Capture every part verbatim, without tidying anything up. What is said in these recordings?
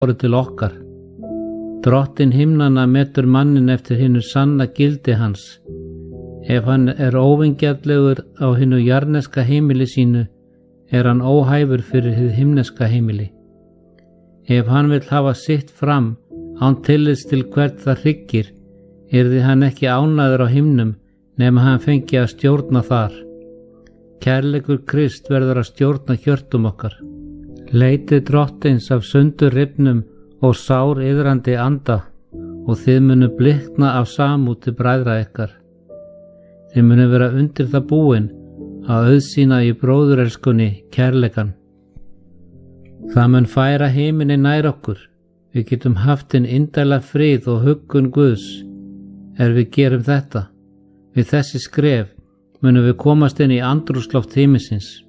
voru til okkar. Drottinn himnanna metur mannin eftir hinu sanna gildi hans. Ef hann er óvingjarnlegur á hinu jarneska heimili sínu, er hann óhæfur fyrir hið himneska heimili. Ef hann vill hafa sitt fram, án tillits til hvert það hryggir, yrði hann ekki ánægður á himnum nema hann fengi að stjórna þar. Kærleikur Krist verður að stjórna hjörtum okkar. Leitið drottins af sundur rifnum og sár iðrandi anda, og þið munu blikna af samúð til bræðra ykkar. Þið munu vera undir það búin að auðsýna í bróðurelskunni kærleikan. Það mun færa heiminni nær okkur. Við getum haft inn indæla frið og huggun Guðs. Er við gerum þetta, við þessi skref, munum við komast inn í andrúmsloft himinsins.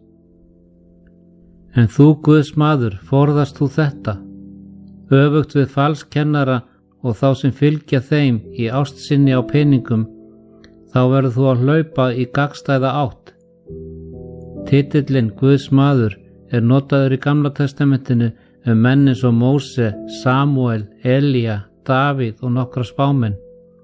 En þú, Guðs maður, forðast þú þetta, öfugt við falskennara og þá sem fylgja þeim í ást sinni á peningum, þá verður þú að hlaupa í gagnstæða átt. Titillinn Guðs maður er notaður í Gamla testamentinu um menn eins og Móse, Samúel, Elía, Davíð og nokkra spámenn.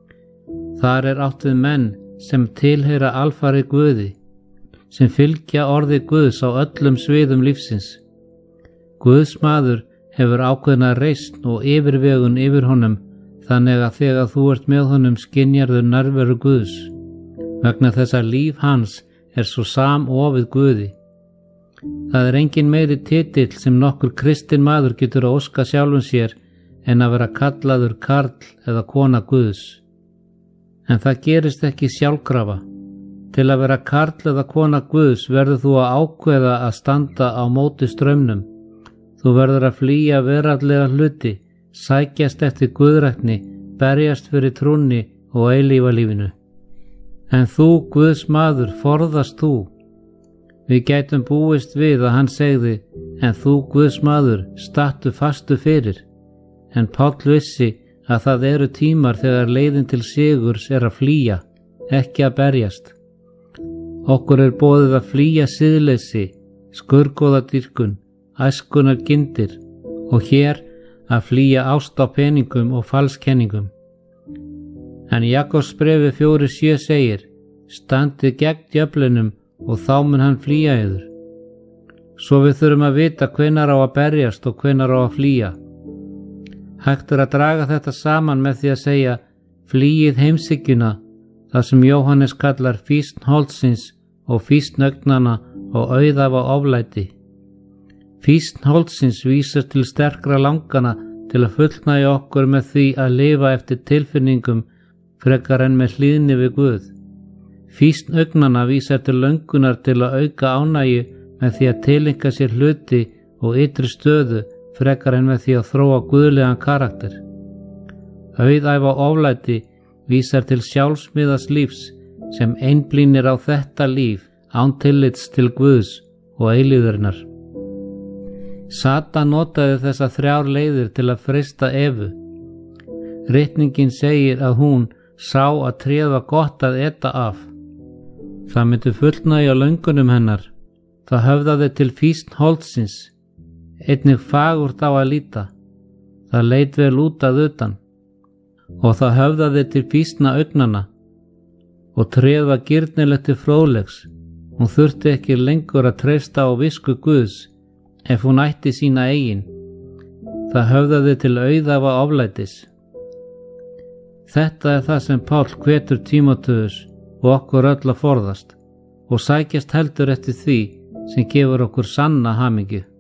Þar er átt við menn sem tilheyra alfarið Guði, sem fylgja orði Guðs á öllum sviðum lífsins. Guðs maður hefur ákveðna reisn og yfirvegun yfir honum, þannig að þegar þú ert með honum skynjarðu nærveru Guðs, vegna þess að líf hans er svo samofið Guði. Það er engin meiri titill sem nokkur kristinn maður getur að óska sjálfum sér en að vera kallaður karl eða kona Guðs. En það gerist ekki sjálfkrafa. Til að vera karl eða kona Guðs verður þú að ákveða að standa á móti straumnum. Þú verður að flýja veraldlega hluti, sækjast eftir guðrækni, berjast fyrir trúnni og eilífa lífinu. En þú, Guðs maður, forðast þú. Við gætum búist við að hann segði, en þú, Guðs maður, stattu fastu fyrir. En Páll vissi að það eru tímar þegar leiðin til sigurs er að flýja, ekki að berjast. Okkur er boðið að flýja siðleysi, skurgóðadýrkun, æskunar gyndir og hér að flýja ást á peningum og falskenningum. En í Jakobs bréfi fjóri sjö segir, standið gegn djöflunum og þá mun hann flýja yður. Svo við þurfum að vita hvenær á að berjast og hvenær á að flýja. Hægt er að draga þetta saman með því að segja flýið heimsyggjuna, það sem Jóhannes kallar fýsn holdsins og fýsn augnanna og auðafa oflæti. Fýsn holdsins vísar til sterkra langana til að fullnægja okkur með því að lifa eftir tilfinningum frekar en með hlýðni við Guð. Fýsn augnanna vísar til löngunar til að auka ánægju með því að tileinka sér hluti og ytri stöðu frekar en með því að þróa guðlegan karakter. Auðæfa oflæti vísar til sjálfsmiðas lífs sem einblínir á þetta líf án tillits til Guðs og eilífðarinnar. Satan notaði þessa þrjár leiðir til að freista Evu. Ritningin segir að hún sá að tréð var gott að eta af. Það myndi fullnægja löngunum hennar. Það höfðaði til fýsn holdsins, einnig fagurt á að líta. Það leit vel út að utan. Og það höfðaði til fýsna augnanna. Og tréð var girnilegt til fróðlegs. Hún þurfti ekki lengur að treysta á visku Guðs ef hún ætti sína eigin. Það höfðaði til auðafa oflætis. Þetta er það sem Páll hvetur Tímóteus og okkur öll að forðast og sækjast heldur eftir því sem gefur okkur sanna hamingju.